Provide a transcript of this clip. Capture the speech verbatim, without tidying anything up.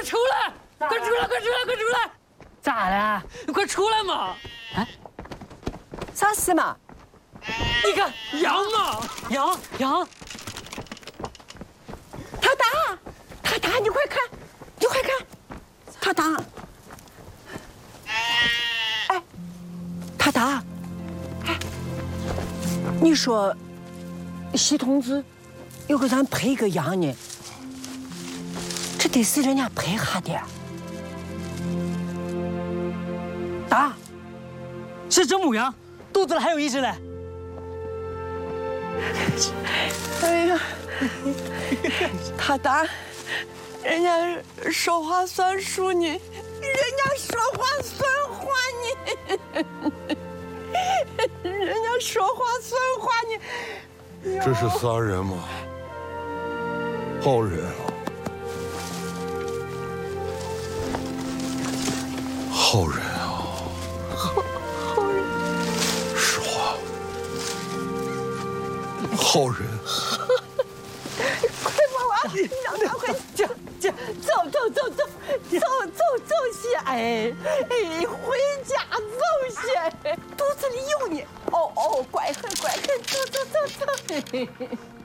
快出来！快出来！快出来！快出来！咋了？快出来嘛！啊？ 啥事嘛？ 你看羊嘛，羊羊。 他打，他打，你快看，你快看，他打。哎，他打。哎，你说，西同志有个人陪个羊呢，这得是人家陪下的。打， 是只母羊，肚子里还有一只嘞。 哎呀，他打，人家说话算数呢，人家说话算话呢，人家说话算话呢。 这是仨人吗？好人啊，好人啊， 好好人， 实话，好人。 快把娃让他回家，走走走走走走走些，哎哎，回家走些，肚子里有你。哦哦，乖很乖很，走走走走。